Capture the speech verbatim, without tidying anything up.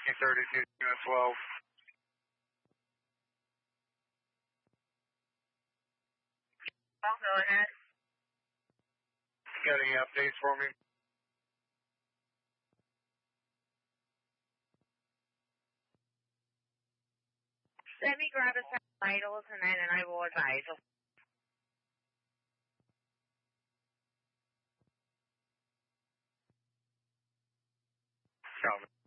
thirty-two and twelve. I'll go ahead. Got any updates for me? Let me grab a set of vitals and then and I will advise. Copy.